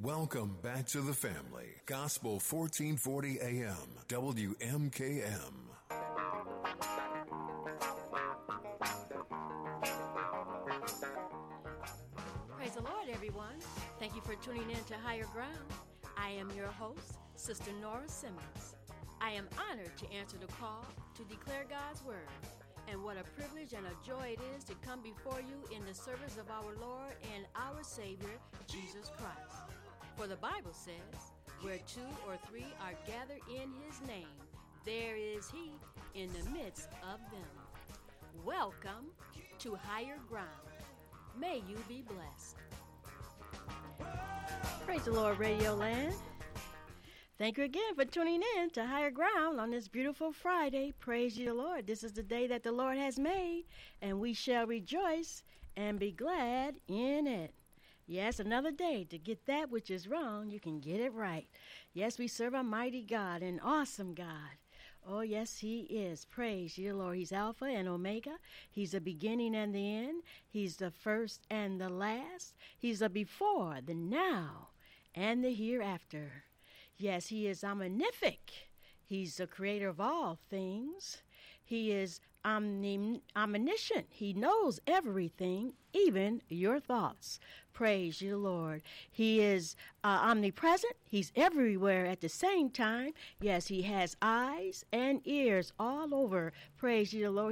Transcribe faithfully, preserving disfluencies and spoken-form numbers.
Welcome back to the family. Gospel fourteen forty A M, W M K M. Praise the Lord, everyone. Thank you for tuning in to Higher Ground. I am your host, Sister Nora Simmons. I am honored to answer the call to declare God's Word. And what a privilege and a joy it is to come before you in the service of our Lord and our Savior, Jesus Christ. For the Bible says, where two or three are gathered in His name, there is He in the midst of them. Welcome to Higher Ground. May you be blessed. Praise the Lord, Radio Land. Thank you again for tuning in to Higher Ground on this beautiful Friday. Praise ye the Lord. This is the day that the Lord has made, and we shall rejoice and be glad in it. Yes, another day to get that which is wrong, you can get it right. Yes, we serve a mighty God, an awesome God. Oh, yes, He is. Praise ye the Lord. He's Alpha and Omega. He's the beginning and the end. He's the first and the last. He's the before, the now, and the hereafter. Yes, He is omnific. He's the creator of all things. He is omni- omniscient. He knows everything, even your thoughts. Praise you, Lord. He is uh, omnipresent. He's everywhere at the same time. Yes, He has eyes and ears all over. Praise you, Lord.